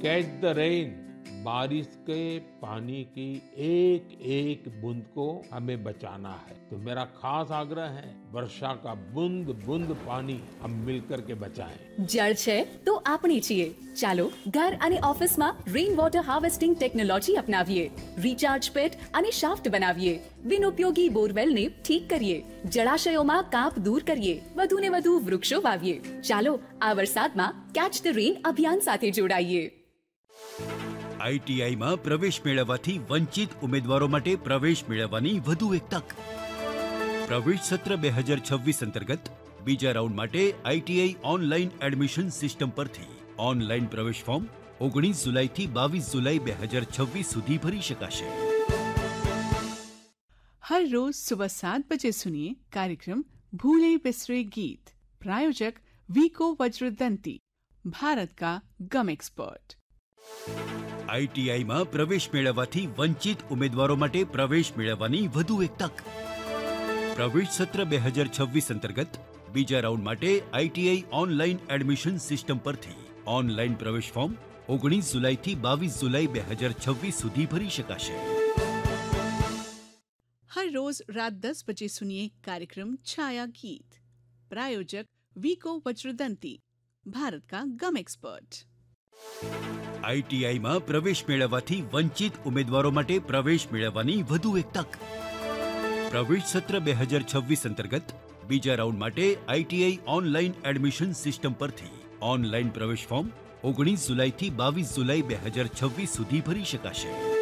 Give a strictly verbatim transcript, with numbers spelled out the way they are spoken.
Catch the rain, बारिश के पानी की एक एक बूंद को हमें बचाना है। तो मेरा खास आग्रह है, वर्षा का बूंद बूंद पानी हम मिलकर के बचाएं। જળ છે તો આપણે છીએ। ચાલો ઘર અને ઓફિસમાં rain water harvesting technology અપનાવીએ, recharge પેટ અને શાફ્ટ બનાવીએ, બિનઉપયોગી બોરવેલને ઠીક કરીએ, જળાશયોમાં કાપ દૂર કરીએ, વધુને વધુ વૃક્ષો વાવીએ। ચાલો આ વરસાદમાં કેચ ધ રેન અભિયાન સાથે જોડાઈએ। આઈટીઆઈ માં પ્રવેશ મેળવવાથી વંચિત ઉમેદવારો માટે પ્રવેશ મેળવવાની વધુ એક તક। પ્રવેશ સત્ર બે હજાર છવ્વીસ અંતર્ગત બીજા રાઉન્ડ માટે આઈટીઆઈ ઓનલાઈન એડમિશન સિસ્ટમ પરથી ઓનલાઈન પ્રવેશ ફોર્મ ઓગણીસ જુલાઈથી બાવીસ जुलाई બે હજાર છવ્વીસ સુધી ભરી શકાશે। हर रोज सुबह सात बजे सुनिए कार्यक्रम भूले बिसरे गीत। प्रायोजक वीको वज्रदंती, भारत का गम एक्सपर्ट। આઈટીઆઈ માં પ્રવેશ મેળવવાથી વંચિત ઉમેદવારો માટે પ્રવેશ મેળવવાની વધુ એક તક। પ્રવેશ સત્ર બે હજાર છવ્વીસ અંતર્ગત બીજા રાઉન્ડ માટે આઈટીઆઈ ઓનલાઈન એડમિશન સિસ્ટમ પરથી ઓનલાઈન પ્રવેશ ફોર્મ ઓગણીસ જુલાઈથી બાવીસ जुलाई બે હજાર છવ્વીસ સુધી ભરી શકાશે। हर रोज रात दस बजे सुनिए कार्यक्रम छाया गीत। प्रायोजक वीको वज्रदंती, भारत का गम एक्सपर्ट। આઈટીઆઈ માં પ્રવેશ મેળવવાથી વંચિત ઉમેદવારો માટે પ્રવેશ મેળવવાની વધુ એક તક। પ્રવેશ સત્ર બે હજાર છવ્વીસ અંતર્ગત બીજા રાઉન્ડ માટે આઈટીઆઈ ઓનલાઈન એડમિશન સિસ્ટમ પરથી ઓનલાઈન પ્રવેશ ફોર્મ ઓગણીસ જુલાઈથી બાવીસ जुलाई બે હજાર છવ્વીસ સુધી ભરી શકાશે।